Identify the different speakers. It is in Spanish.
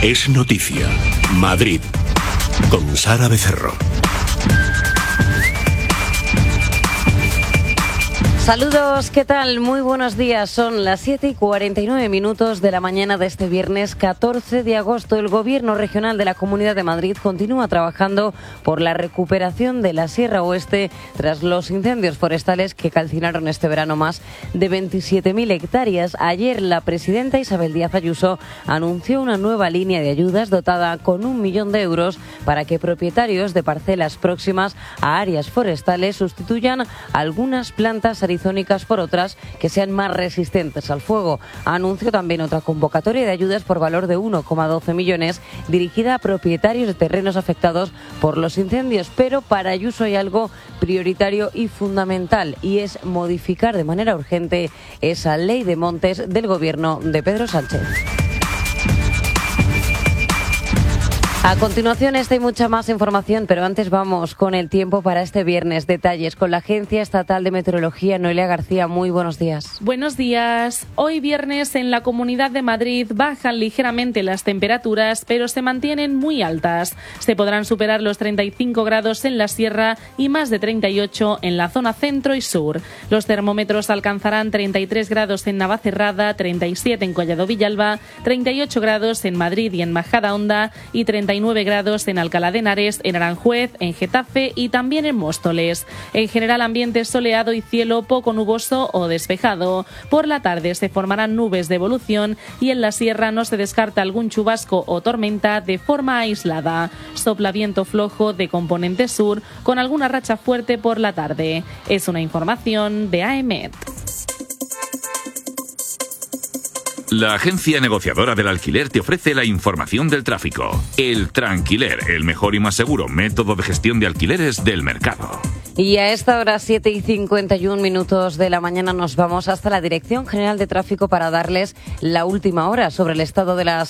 Speaker 1: Es noticia. Madrid. Con Sara Becerro.
Speaker 2: Saludos, ¿qué tal? Muy buenos días. Son las 7:49 de la mañana de este viernes 14 de agosto. El Gobierno Regional de la Comunidad de Madrid continúa trabajando por la recuperación de la Sierra Oeste tras los incendios forestales que calcinaron este verano más de 27.000 hectáreas. Ayer la presidenta Isabel Díaz Ayuso anunció una nueva línea de ayudas dotada con 1 millón de euros para que propietarios de parcelas próximas a áreas forestales sustituyan algunas plantas arizónicas por otras que sean más resistentes al fuego. Anunció también otra convocatoria de ayudas por valor de 1,12 millones dirigida a propietarios de terrenos afectados por los incendios, pero para Ayuso hay algo prioritario y fundamental, y es modificar de manera urgente esa ley de montes del gobierno de Pedro Sánchez. A continuación, esta y mucha más información, pero antes vamos con el tiempo para este viernes. Detalles con la Agencia Estatal de Meteorología. Noelia García, muy buenos días.
Speaker 3: Buenos días. Hoy viernes en la Comunidad de Madrid bajan ligeramente las temperaturas, pero se mantienen muy altas. Se podrán superar los 35 grados en la sierra y más de 38 en la zona centro y sur. Los termómetros alcanzarán 33 grados en Navacerrada, 37 en Collado Villalba, 38 grados en Madrid y en Majadahonda y 39 grados en Alcalá de Henares, en Aranjuez, en Getafe y también en Móstoles. En general, ambiente soleado y cielo poco nuboso o despejado. Por la tarde se formarán nubes de evolución y en la sierra no se descarta algún chubasco o tormenta de forma aislada. Sopla viento flojo de componente sur con alguna racha fuerte por la tarde. Es una información de AEMET.
Speaker 4: La agencia negociadora del alquiler te ofrece la información del tráfico. El Tranquiler, el mejor y más seguro método de gestión de alquileres del mercado.
Speaker 2: Y a esta hora, 7:51 de la mañana, nos vamos hasta la Dirección General de Tráfico para darles la última hora sobre el estado de las